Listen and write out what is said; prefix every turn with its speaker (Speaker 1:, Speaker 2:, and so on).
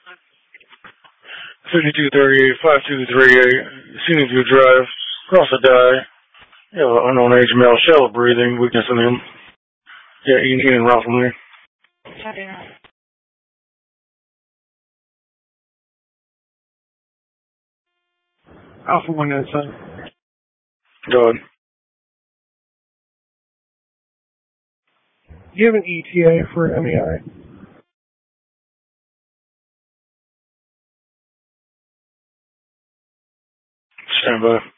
Speaker 1: 5238, 5238, Scenic View Drive, across the die. You have an unknown age male, shallow breathing, weakness in him. Yeah, Ian and Ralph from there.
Speaker 2: Copy that.
Speaker 3: Alpha 1 inside.
Speaker 1: Go ahead.
Speaker 3: Do you have an ETA for MEI?
Speaker 1: Stand by.